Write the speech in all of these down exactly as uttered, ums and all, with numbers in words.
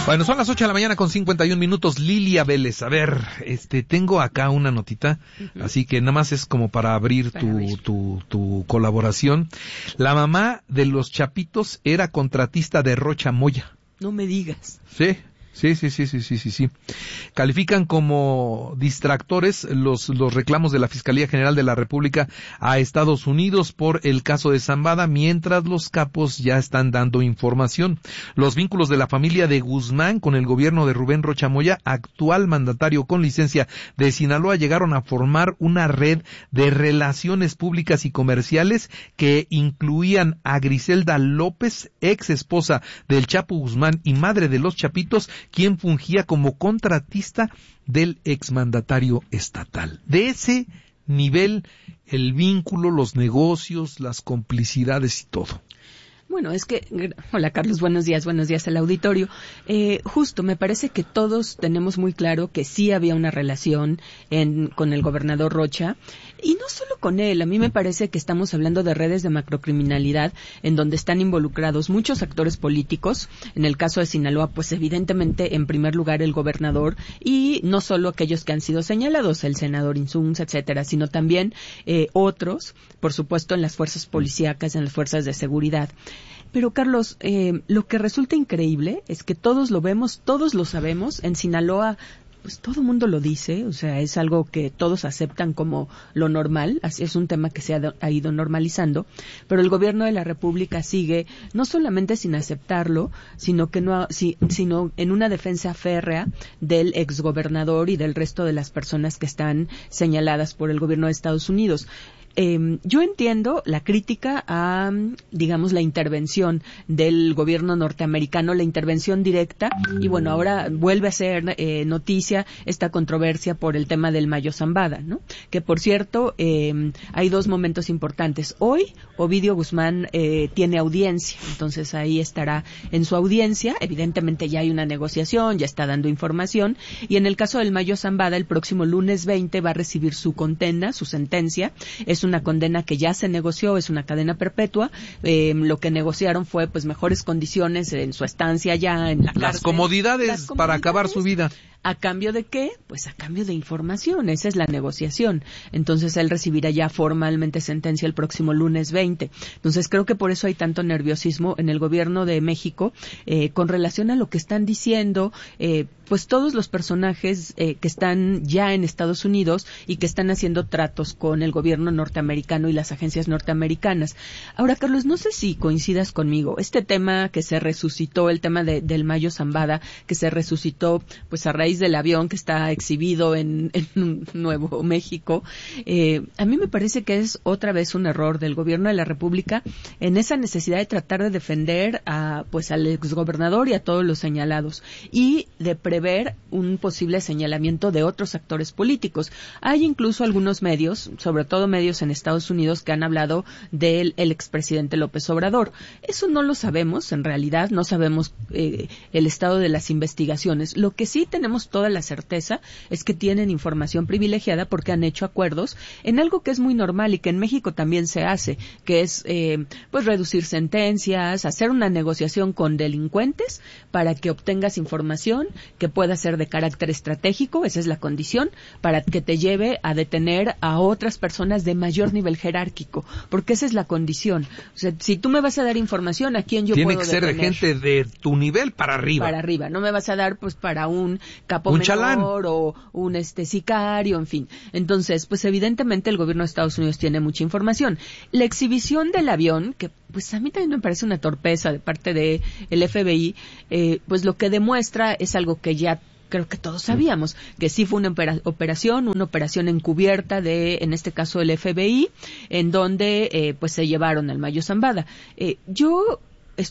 Bueno, son las ocho de la mañana con cincuenta y un minutos. Lilia Vélez, a ver, este, tengo acá una notita, uh-huh. así que nada más es como para abrir para tu, abrir. tu, tu colaboración. La mamá de los Chapitos era contratista de Rocha Moya. No me digas. Sí. Sí, sí, sí, sí, sí, sí, sí. Califican como distractores los, los reclamos de la Fiscalía General de la República a Estados Unidos por el caso de Zambada, mientras los capos ya están dando información. Los vínculos de la familia de Guzmán con el gobierno de Rubén Rocha Moya, actual mandatario con licencia de Sinaloa, llegaron a formar una red de relaciones públicas y comerciales que incluían a Griselda López, ex esposa del Chapo Guzmán y madre de los Chapitos, quien fungía como contratista del exmandatario estatal. De ese nivel, el vínculo, los negocios, las complicidades y todo. Bueno, es que, hola Carlos, buenos días, buenos días al auditorio. Eh, justo, me parece que todos tenemos muy claro que sí había una relación en, con el gobernador Rocha, y no solo con él. A mí me parece que estamos hablando de redes de macrocriminalidad en donde están involucrados muchos actores políticos. En el caso de Sinaloa, pues evidentemente, en primer lugar, el gobernador, y no solo aquellos que han sido señalados, el senador Insunza, etcétera, sino también eh, otros, por supuesto, en las fuerzas policíacas, en las fuerzas de seguridad. Pero, Carlos, eh, lo que resulta increíble es que todos lo vemos, todos lo sabemos. En Sinaloa, pues todo el mundo lo dice, o sea, es algo que todos aceptan como lo normal, así es un tema que se ha, ha ido normalizando, pero el gobierno de la República sigue no solamente sin aceptarlo, sino que no, si, sino en una defensa férrea del exgobernador y del resto de las personas que están señaladas por el gobierno de Estados Unidos. Eh, yo entiendo la crítica a, digamos, la intervención del gobierno norteamericano, la intervención directa, y bueno, ahora vuelve a ser eh, noticia esta controversia por el tema del Mayo Zambada, ¿no? Que, por cierto, eh, hay dos momentos importantes. Hoy, Ovidio Guzmán eh, tiene audiencia, entonces ahí estará en su audiencia. Evidentemente ya hay una negociación, ya está dando información, y en el caso del Mayo Zambada, el próximo lunes veinte va a recibir su condena, su sentencia. Es una condena que ya se negoció, es una cadena perpetua. Eh, lo que negociaron fue, pues, mejores condiciones en su estancia ya en la cárcel. Las comodidades, Las comodidades para acabar su vida. ¿A cambio de qué? Pues a cambio de información, esa es la negociación. Entonces él recibirá ya formalmente sentencia el próximo lunes veinte. Entonces creo que por eso hay tanto nerviosismo en el gobierno de México eh, con relación a lo que están diciendo, eh, pues todos los personajes eh, que están ya en Estados Unidos y que están haciendo tratos con el gobierno norteamericano y las agencias norteamericanas. Ahora, Carlos, no sé si coincidas conmigo, este tema que se resucitó, el tema de, del Mayo Zambada, que se resucitó pues a raíz del avión que está exhibido en, en Nuevo México, eh, a mí me parece que es otra vez un error del gobierno de la República en esa necesidad de tratar de defender a pues al exgobernador y a todos los señalados y de prever un posible señalamiento de otros actores políticos. Hay incluso algunos medios, sobre todo medios en Estados Unidos, que han hablado del el expresidente López Obrador. Eso no lo sabemos, en realidad, no sabemos eh, el estado de las investigaciones. Lo que sí tenemos toda la certeza es que tienen información privilegiada porque han hecho acuerdos en algo que es muy normal y que en México también se hace, que es eh, pues reducir sentencias, hacer una negociación con delincuentes para que obtengas información que pueda ser de carácter estratégico, esa es la condición, para que te lleve a detener a otras personas de mayor nivel jerárquico, porque esa es la condición. O sea, si tú me vas a dar información, ¿a quién yo Tiene puedo detener? Tiene que ser de gente de tu nivel para arriba. Para arriba, no me vas a dar pues para un capo un menor chalán. o un este sicario, en fin. Entonces, pues evidentemente el gobierno de Estados Unidos tiene mucha información. La exhibición del avión, que pues a mí también me parece una torpeza de parte de el F B I, eh, pues lo que demuestra es algo que ya creo que todos sabíamos, que sí fue una operación, una operación encubierta de, en este caso, el F B I, en donde eh, pues se llevaron al Mayo Zambada. Eh, yo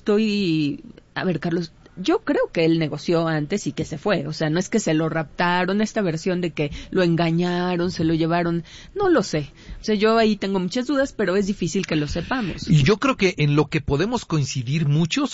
estoy, a ver, Carlos, yo creo que él negoció antes y que se fue, o sea, no es que se lo raptaron, esta versión de que lo engañaron, se lo llevaron, no lo sé. O sea, yo ahí tengo muchas dudas, pero es difícil que lo sepamos. Y yo creo que en lo que podemos coincidir muchos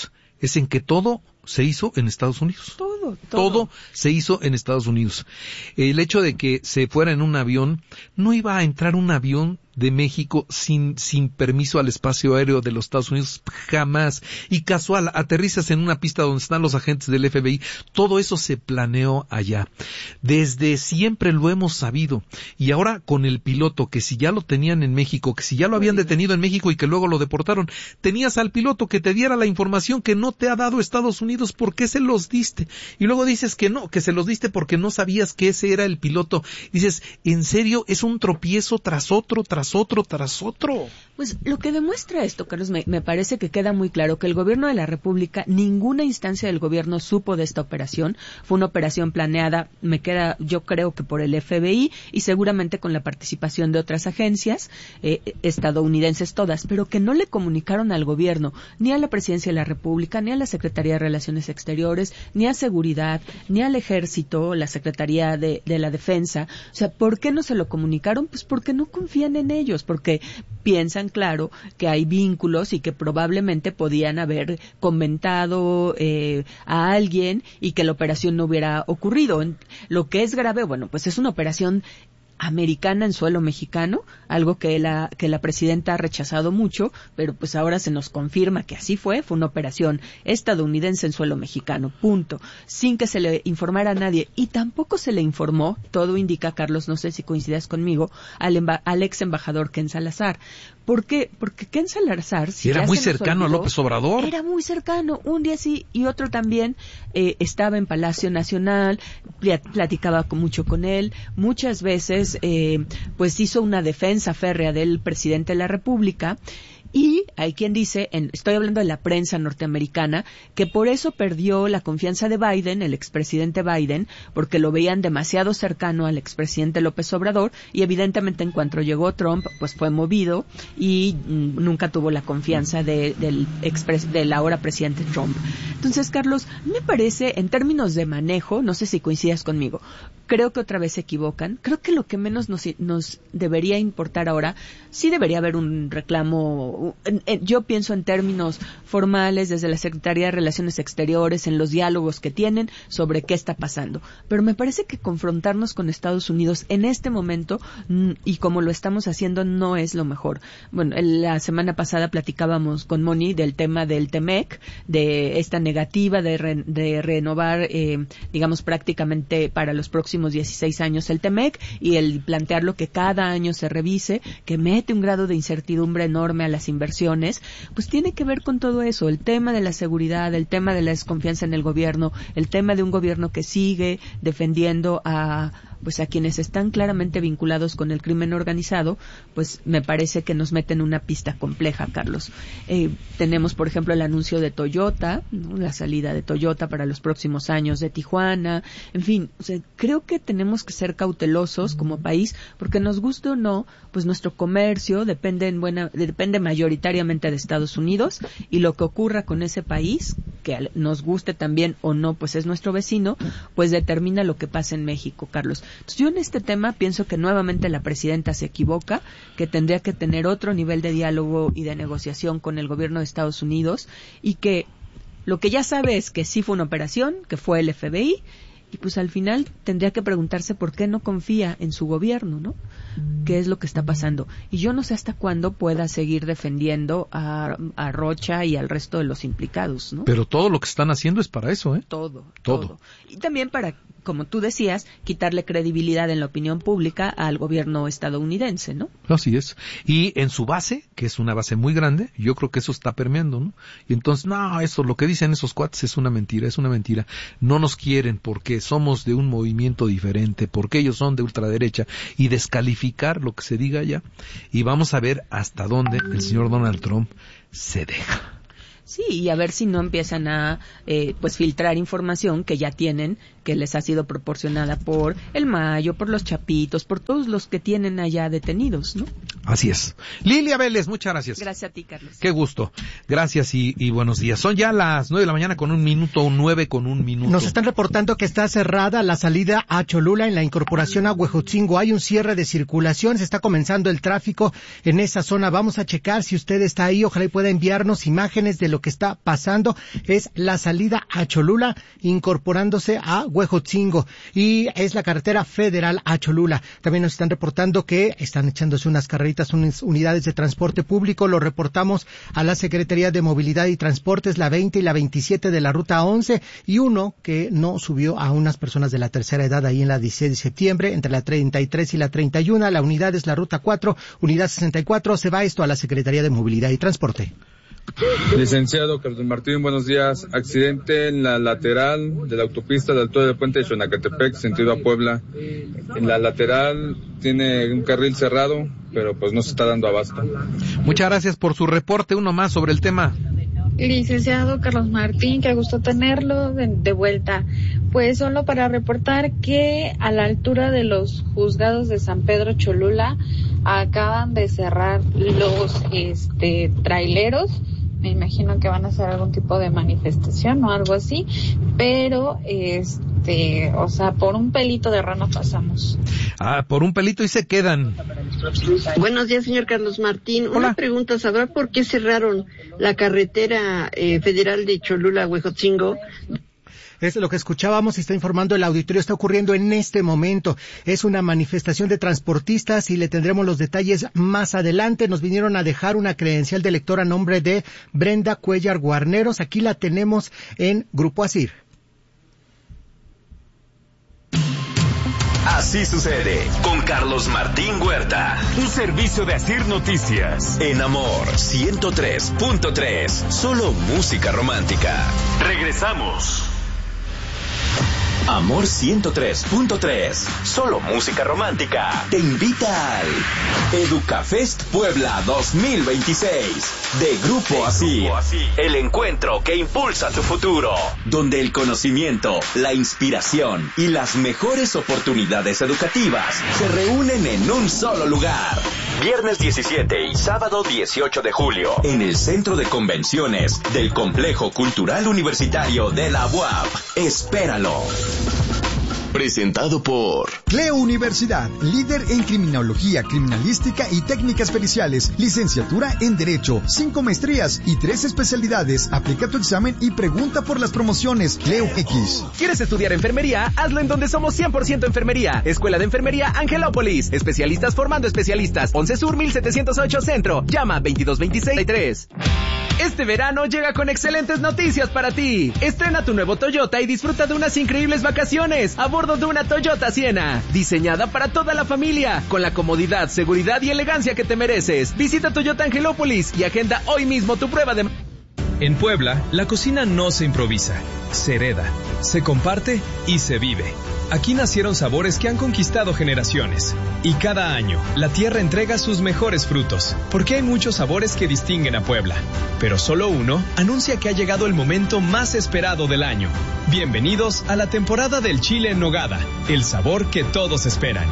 es en que todo se hizo en Estados Unidos. Todo, todo. Todo se hizo en Estados Unidos. El hecho de que se fuera en un avión, no iba a entrar un avión de México sin sin permiso al espacio aéreo de los Estados Unidos, jamás. Y casual, aterrizas en una pista donde están los agentes del F B I. Todo eso se planeó allá. Desde siempre lo hemos sabido. Y ahora con el piloto, que si ya lo tenían en México, que si ya lo habían detenido en México y que luego lo deportaron, tenías al piloto que te diera la información que no te ha dado Estados Unidos. ¿Por qué se los diste? Y luego dices que no, que se los diste porque no sabías que ese era el piloto. Dices, ¿en serio? Es un tropiezo tras otro, tras otro, tras otro. Pues lo que demuestra esto, Carlos, me, me parece que queda muy claro que el gobierno de la República, ninguna instancia del gobierno supo de esta operación. Fue una operación planeada, me queda, yo creo que por el F B I y seguramente con la participación de otras agencias eh, estadounidenses todas, pero que no le comunicaron al gobierno, ni a la Presidencia de la República, ni a la Secretaría de Relaciones Exteriores, ni a Seguridad, ni al Ejército, la Secretaría de, de la Defensa. O sea, ¿por qué no se lo comunicaron? Pues porque no confían en ellos, porque piensan, claro, que hay vínculos y que probablemente podían haber comentado eh, a alguien y que la operación no hubiera ocurrido. Lo que es grave, bueno, pues es una operación americana en suelo mexicano, algo que la que la presidenta ha rechazado mucho, pero pues ahora se nos confirma que así fue, fue una operación estadounidense en suelo mexicano, punto, sin que se le informara a nadie, y tampoco se le informó, todo indica, Carlos, no sé si coincidas conmigo, al, emba- al ex embajador Ken Salazar. ¿Por qué? Porque Ken Salazar, si era ya muy se nos cercano olvidó, a López Obrador. Era muy cercano, un día sí y otro también, eh, estaba en Palacio Nacional, pl- platicaba con, mucho con él, muchas veces eh, pues hizo una defensa férrea del presidente de la República. Y hay quien dice, en, estoy hablando de la prensa norteamericana, que por eso perdió la confianza de Biden, el expresidente Biden, porque lo veían demasiado cercano al expresidente López Obrador, y evidentemente en cuanto llegó Trump, pues fue movido y mm, nunca tuvo la confianza de, del expres, del ahora presidente Trump. Entonces, Carlos, me parece, en términos de manejo, no sé si coincidas conmigo, creo que otra vez se equivocan. Creo que lo que menos nos, nos debería importar ahora, sí debería haber un reclamo. Yo pienso en términos formales desde la Secretaría de Relaciones Exteriores, en los diálogos que tienen sobre qué está pasando. Pero me parece que confrontarnos con Estados Unidos en este momento, y como lo estamos haciendo, no es lo mejor. Bueno, la semana pasada platicábamos con Moni del tema del T M E C, de esta negativa de, re, de renovar, eh, digamos, prácticamente para los próximos dieciséis años el T M E C, y el plantearlo que cada año se revise, que mete un grado de incertidumbre enorme a las inversiones, pues tiene que ver con todo eso, el tema de la seguridad, el tema de la desconfianza en el gobierno, el tema de un gobierno que sigue defendiendo a pues a quienes están claramente vinculados con el crimen organizado, pues me parece que nos meten una pista compleja, Carlos. Eh, tenemos, por ejemplo, el anuncio de Toyota, ¿no? La salida de Toyota para los próximos años de Tijuana, en fin, o sea, creo que tenemos que ser cautelosos como país, porque nos guste o no, pues nuestro comercio depende en buena, depende mayoritariamente de Estados Unidos, y lo que ocurra con ese país, que nos guste también o no, pues es nuestro vecino, pues determina lo que pasa en México, Carlos. Entonces, yo en este tema pienso que nuevamente la presidenta se equivoca, que tendría que tener otro nivel de diálogo y de negociación con el gobierno de Estados Unidos, y que lo que ya sabe es que sí fue una operación, que fue el F B I, y pues al final tendría que preguntarse por qué no confía en su gobierno, ¿no? ¿Qué es lo que está pasando? Y yo no sé hasta cuándo pueda seguir defendiendo a, a Rocha y al resto de los implicados, ¿no? Pero todo lo que están haciendo es para eso, ¿eh? Todo, todo. todo. Y también para, como tú decías, quitarle credibilidad en la opinión pública al gobierno estadounidense, ¿no? Así es. Y en su base, que es una base muy grande, yo creo que eso está permeando, ¿no? Y entonces, no, eso, lo que dicen esos cuates es una mentira, es una mentira. No nos quieren porque somos de un movimiento diferente, porque ellos son de ultraderecha, y descalificar lo que se diga allá, y vamos a ver hasta dónde el señor Donald Trump se deja. Sí, y a ver si no empiezan a eh, pues filtrar información que ya tienen, que les ha sido proporcionada por el Mayo, por los Chapitos, por todos los que tienen allá detenidos, ¿no? Así es. Lilia Vélez, muchas gracias. Gracias a ti, Carlos. Qué gusto. Gracias y, y buenos días. Son ya las nueve de la mañana con un minuto, o nueve con un minuto. Nos están reportando que está cerrada la salida a Cholula en la incorporación a Huejotzingo. Hay un cierre de circulación, se está comenzando el tráfico en esa zona. Vamos a checar si usted está ahí. Ojalá y pueda enviarnos imágenes de lo que está pasando es la salida a Cholula, incorporándose a Huejotzingo, y es la carretera federal a Cholula. También nos están reportando que están echándose unas carreritas, unas unidades de transporte público. Lo reportamos a la Secretaría de Movilidad y Transportes, la veinte y la veintisiete de la ruta once, y uno que no subió a unas personas de la tercera edad ahí en la dieciséis de septiembre, entre la treinta y tres y la treinta y uno. La unidad es la ruta cuatro, unidad sesenta y cuatro. Se va esto a la Secretaría de Movilidad y Transporte. Licenciado Carlos Martín, buenos días. Accidente en la lateral de la autopista de altura del puente de Xonacatepec, sentido a Puebla. En la lateral tiene un carril cerrado, pero pues no se está dando abasto. Muchas gracias por su reporte. Uno más sobre el tema. Licenciado Carlos Martín, qué gusto tenerlo de, de vuelta. Pues solo para reportar que a la altura de los juzgados de San Pedro Cholula acaban de cerrar los este traileros. Me imagino que van a hacer algún tipo de manifestación o algo así, pero este, o sea, por un pelito de rana pasamos. Ah, por un pelito y se quedan. Buenos días, señor Carlos Martín. Hola. Una pregunta, ¿sabrá por qué cerraron la carretera eh, federal de Cholula a Huejotzingo? Es lo que escuchábamos y está informando el auditorio. Está ocurriendo en este momento. Es una manifestación de transportistas y le tendremos los detalles más adelante. Nos vinieron a dejar una credencial de lector a nombre de Brenda Cuellar Guarneros. Aquí la tenemos en Grupo Asir. Así sucede con Carlos Martín Huerta. Un servicio de Asir Noticias. En Amor ciento tres punto tres. Solo música romántica. Regresamos. Amor ciento tres punto tres. Solo música romántica. Te invita al Educafest Puebla dos mil veintiséis de Grupo Asir. El encuentro que impulsa tu futuro, donde el conocimiento, la inspiración y las mejores oportunidades educativas se reúnen en un solo lugar. Viernes diecisiete y sábado dieciocho de julio en el Centro de Convenciones del Complejo Cultural Universitario de la U A P. Espéralo. Presentado por Cleo Universidad, líder en criminología, criminalística y técnicas periciales, licenciatura en Derecho, cinco maestrías y tres especialidades. Aplica tu examen y pregunta por las promociones. Cleo X. ¿Quieres estudiar enfermería? Hazlo en donde somos cien por ciento enfermería. Escuela de Enfermería Angelópolis. Especialistas formando especialistas. once Sur mil setecientos ocho Centro. Llama veintidós veintiséis treinta y tres. Este verano llega con excelentes noticias para ti. Estrena tu nuevo Toyota y disfruta de unas increíbles vacaciones a bordo de una Toyota Siena, diseñada para toda la familia, con la comodidad, seguridad y elegancia que te mereces. Visita Toyota Angelópolis y agenda hoy mismo tu prueba de... En Puebla, la cocina no se improvisa, se hereda, se comparte y se vive. Aquí nacieron sabores que han conquistado generaciones. Y cada año, la tierra entrega sus mejores frutos, porque hay muchos sabores que distinguen a Puebla. Pero solo uno anuncia que ha llegado el momento más esperado del año. Bienvenidos a la temporada del chile en nogada, el sabor que todos esperan.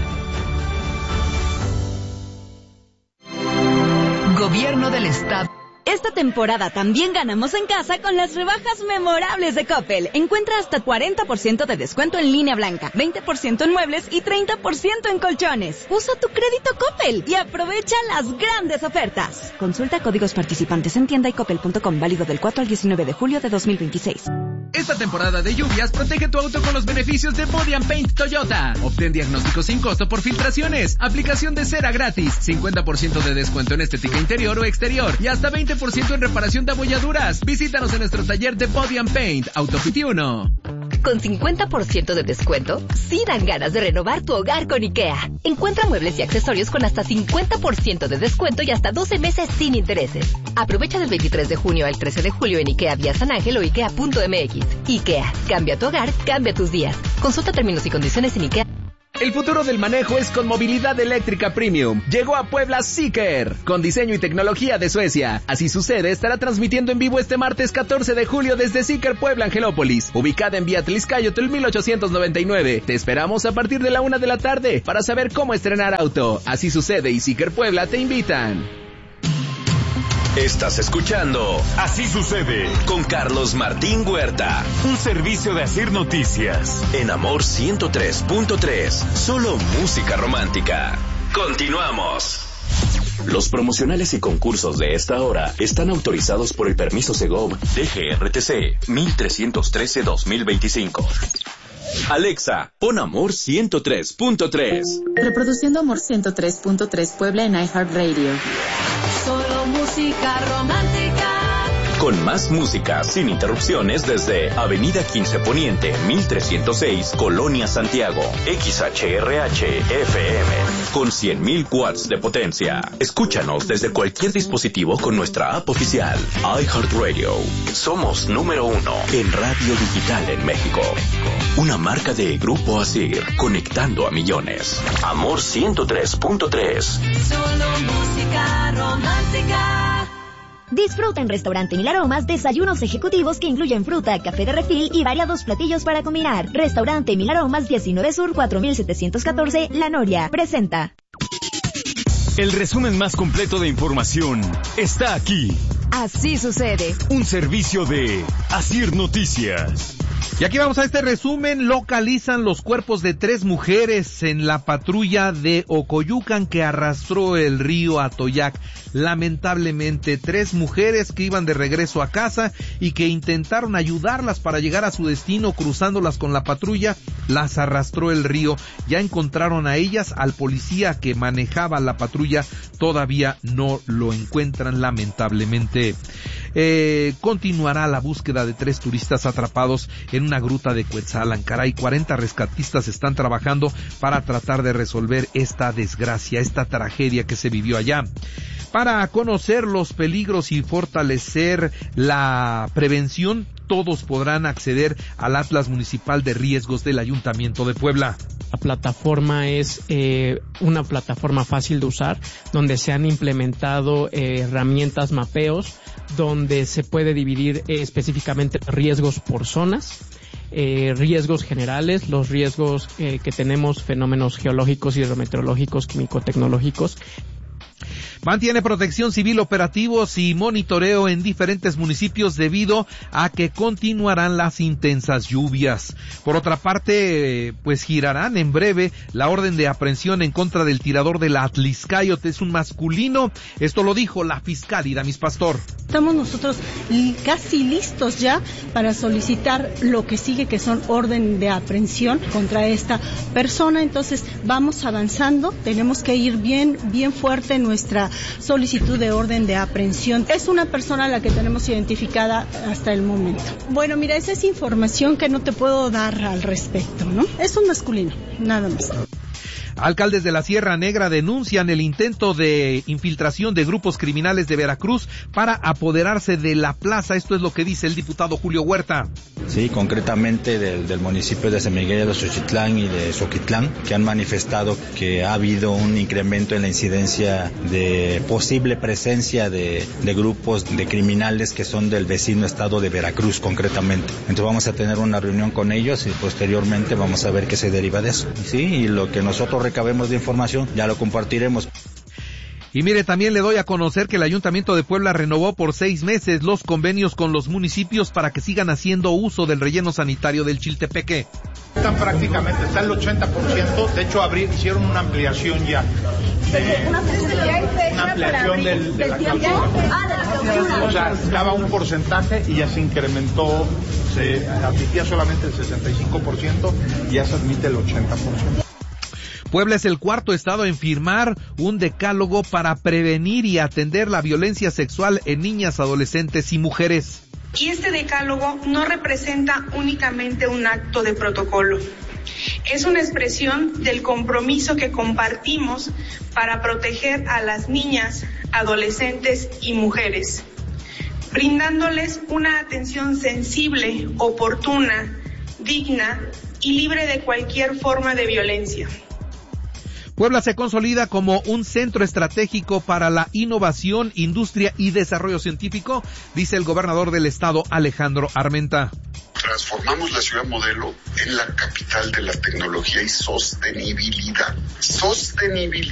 Gobierno del Estado. Esta temporada también ganamos en casa con las rebajas memorables de Coppel. Encuentra hasta cuarenta por ciento de descuento en línea blanca, veinte por ciento en muebles y treinta por ciento en colchones. Usa tu crédito Coppel y aprovecha las grandes ofertas. Consulta códigos participantes en tienda y coppel punto com, válido del cuatro al diecinueve de julio de dos mil veintiséis. Esta temporada de lluvias, protege tu auto con los beneficios de Body and Paint Toyota. Obtén diagnóstico sin costo por filtraciones, aplicación de cera gratis, cincuenta por ciento de descuento en estética interior o exterior y hasta veinte por ciento en reparación de abolladuras. Visítanos en nuestro taller de Body and Paint, Auto veintiuno. Con cincuenta por ciento de descuento, sí dan ganas de renovar tu hogar con IKEA. Encuentra muebles y accesorios con hasta cincuenta por ciento de descuento y hasta doce meses sin intereses. Aprovecha del veintitrés de junio al trece de julio en IKEA Vía San Ángel o ikea punto mx. IKEA, cambia tu hogar, cambia tus días. Consulta términos y condiciones en IKEA. El futuro del manejo es con movilidad eléctrica premium. Llegó a Puebla Zeekr, con diseño y tecnología de Suecia. Así sucede, estará transmitiendo en vivo este martes catorce de julio desde Zeekr Puebla Angelópolis, ubicada en Vía Tliscayotl mil ochocientos noventa y nueve. Te esperamos a partir de la una de la tarde para saber cómo estrenar auto. Así sucede y Zeekr Puebla te invitan. Estás escuchando Así sucede con Carlos Martín Huerta. Un servicio de Asir Noticias. En Amor ciento tres punto tres. Solo música romántica. Continuamos. Los promocionales y concursos de esta hora están autorizados por el permiso Segov D G R T C mil trescientos trece dos mil veinticinco. Alexa, pon Amor ciento tres punto tres. Reproduciendo Amor ciento tres punto tres Puebla en iHeartRadio. Solo música romántica. Con más música, sin interrupciones, desde Avenida quince Poniente, mil trescientos seis, Colonia Santiago, X H R H F M, con cien mil watts de potencia. Escúchanos desde cualquier dispositivo con nuestra app oficial, iHeartRadio. Somos número uno en radio digital en México. Una marca de Grupo Asir, conectando a millones. Amor ciento tres punto tres. Solo música romántica. Disfruta en Restaurante Mil Aromas desayunos ejecutivos que incluyen fruta, café de refil y variados platillos para combinar. Restaurante Mil Aromas, diecinueve Sur, cuatro mil setecientos catorce, La Noria. Presenta. El resumen más completo de información está aquí. Así sucede. Un servicio de Asir Noticias. Y aquí vamos a este resumen. Localizan los cuerpos de tres mujeres en la patrulla de Ocoyucan que arrastró el río Atoyac. Lamentablemente, tres mujeres que iban de regreso a casa y que intentaron ayudarlas para llegar a su destino cruzándolas con la patrulla, las arrastró el río. Ya encontraron a ellas, al policía que manejaba la patrulla todavía no lo encuentran, lamentablemente. Eh, continuará la búsqueda de tres turistas atrapados en una gruta de Cuetzalan. Caray, cuarenta rescatistas están trabajando para tratar de resolver esta desgracia, esta tragedia que se vivió allá. Para conocer los peligros y fortalecer la prevención, todos podrán acceder al Atlas Municipal de Riesgos del Ayuntamiento de Puebla. La plataforma es eh, una plataforma fácil de usar, donde se han implementado eh, herramientas mapeos, donde se puede dividir eh, específicamente riesgos por zonas, eh, riesgos generales, los riesgos eh, que tenemos, fenómenos geológicos, hidrometeorológicos, químico-tecnológicos. Mantiene protección civil, operativos y monitoreo en diferentes municipios debido a que continuarán las intensas lluvias. Por otra parte, pues girarán en breve la orden de aprehensión en contra del tirador de la Atliscayote. Es un masculino. Esto lo dijo la fiscal Iramis Pastor. Estamos nosotros casi listos ya para solicitar lo que sigue, que son orden de aprehensión contra esta persona. Entonces vamos avanzando. Tenemos que ir bien, bien fuerte en nuestra solicitud de orden de aprehensión. Es una persona a la que tenemos identificada hasta el momento. Bueno, mira, esa es información que no te puedo dar al respecto, ¿no? Es un masculino, nada más. Alcaldes de la Sierra Negra denuncian el intento de infiltración de grupos criminales de Veracruz para apoderarse de la plaza. Esto es lo que dice el diputado Julio Huerta. Sí, concretamente del, del municipio de San Miguel de Xochitlán y de Xoquitlán, que han manifestado que ha habido un incremento en la incidencia de posible presencia de, de grupos de criminales que son del vecino estado de Veracruz, concretamente. Entonces vamos a tener una reunión con ellos y posteriormente vamos a ver qué se deriva de eso. Sí, y lo que nosotros recabemos de información ya lo compartiremos. Y mire, también le doy a conocer que el Ayuntamiento de Puebla renovó por seis meses los convenios con los municipios para que sigan haciendo uso del relleno sanitario del Chiltepeque. Están prácticamente, está el ochenta por ciento, de hecho abrir, hicieron una ampliación ya. Eh, una ampliación del, de la clausura. O sea, daba un porcentaje y ya se incrementó, se admitía solamente el sesenta y cinco por ciento y ya se admite el ochenta por ciento. Puebla es el cuarto estado en firmar un decálogo para prevenir y atender la violencia sexual en niñas, adolescentes y mujeres. Y este decálogo no representa únicamente un acto de protocolo. Es una expresión del compromiso que compartimos para proteger a las niñas, adolescentes y mujeres, brindándoles una atención sensible, oportuna, digna y libre de cualquier forma de violencia. Puebla se consolida como un centro estratégico para la innovación, industria y desarrollo científico, dice el gobernador del estado, Alejandro Armenta. Transformamos la ciudad modelo en la capital de la tecnología y sostenibilidad. Sostenibilidad.